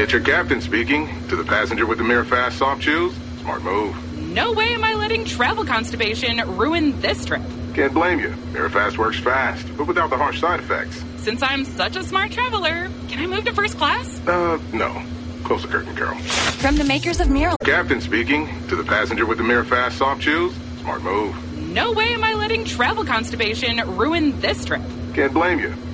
That's your captain speaking. To the passenger with the Mirafast soft chews, smart move. No way am I letting travel constipation ruin this trip. Can't blame you. Mirafast works fast, but without the harsh side effects. Since I'm such a smart traveler, can I move to first class? No. Close the curtain, Carol. From the makers of Miralax. Captain speaking. To the passenger with the Mirafast soft chews, smart move. No way am I letting travel constipation ruin this trip. Can't blame you.